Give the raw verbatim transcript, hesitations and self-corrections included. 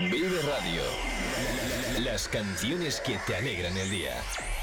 Vive Radio. Las canciones que te alegran el día.